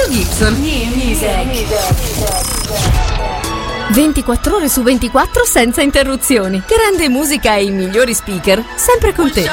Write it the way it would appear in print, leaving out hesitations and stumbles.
Gibson. New music. 24 ore su 24 senza interruzioni. Grande musica e i migliori speaker sempre con te.